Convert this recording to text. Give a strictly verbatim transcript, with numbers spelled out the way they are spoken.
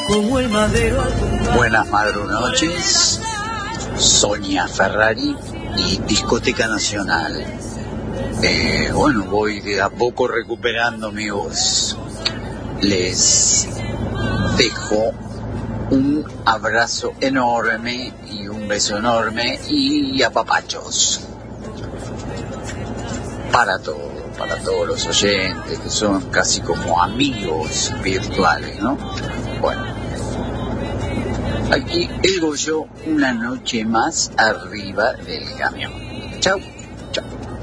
como el madero. Buenas madrunoches, Sonia Ferrari y Discoteca Nacional. Eh, bueno, voy de a poco recuperando mi voz. Les dejo un abrazo enorme y un beso enorme y apapachos para todos, para todos los oyentes que son casi como amigos virtuales, ¿no? Bueno, aquí el Goyo, una noche más arriba del camión. Chau.